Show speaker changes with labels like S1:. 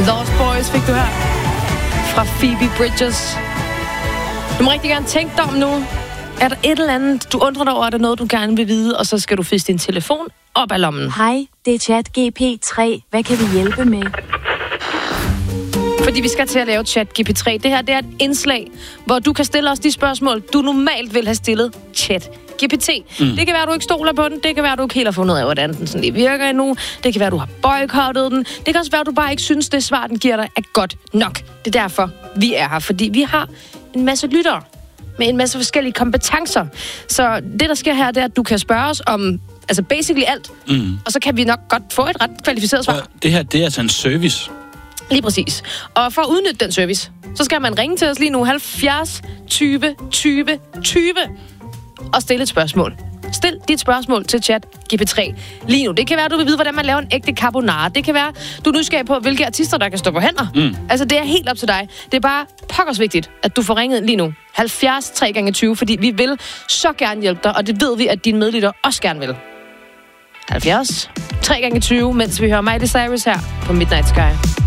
S1: Lost Boys fik du her fra Phoebe Bridgers. Du må rigtig gerne tænke dig om nu. Er der et eller andet, du undrer dig over, er der noget, du gerne vil vide, og så skal du fiske din telefon op af lommen.
S2: Hej, det er ChatGPT. Hvad kan vi hjælpe med?
S1: Fordi vi skal til at lave ChatGPT. Det her, det er et indslag, hvor du kan stille os de spørgsmål, du normalt vil have stillet ChatGPT. Det kan være, du ikke stoler på den. Det kan være, du ikke helt har fundet ud af, hvordan den sådan lige virker endnu. Det kan være, du har boykottet den. Det kan også være, du bare ikke synes, det svar, den giver dig, er godt nok. Det er derfor, vi er her. Fordi vi har en masse lyttere med en masse forskellige kompetencer. Så det, der sker her, det er, at du kan spørge os om altså basically alt. Og så kan vi nok godt få et ret kvalificeret svar.
S3: Det her, det er altså en service.
S1: Lige præcis. Og for at udnytte den service, så skal man ringe til os lige nu 70 20 20 20 og stille et spørgsmål. Stil dit spørgsmål til ChatGPT lige nu. Det kan være, du vil vide, hvordan man laver en ægte carbonara. Det kan være, du er nysgerrig på, hvilke artister, der kan stå på hænder. Altså, det er helt op til dig. Det er bare pokkers vigtigt, at du får ringet lige nu. 70 3x20, fordi vi vil så gerne hjælpe dig, og det ved vi, at dine medlytter også gerne vil. 70 3x20, mens vi hører Miley Cyrus her på Midnight Sky.